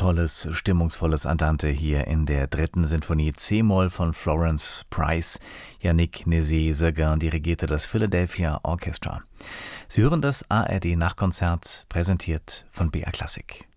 tolles, stimmungsvolles Andante hier in der dritten Sinfonie C-Moll von Florence Price. Yannick Nézet-Séguin dirigierte das Philadelphia Orchestra. Sie hören das ARD Nachkonzert, präsentiert von BR Klassik.